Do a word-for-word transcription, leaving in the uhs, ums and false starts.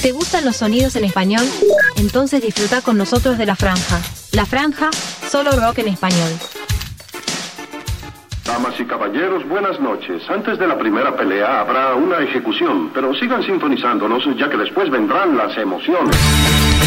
¿Te gustan los sonidos en español? Entonces disfruta con nosotros de La Franja. La Franja, solo rock en español. Damas y caballeros, buenas noches. Antes de la primera pelea habrá una ejecución, pero sigan sintonizándonos ya que después vendrán las emociones.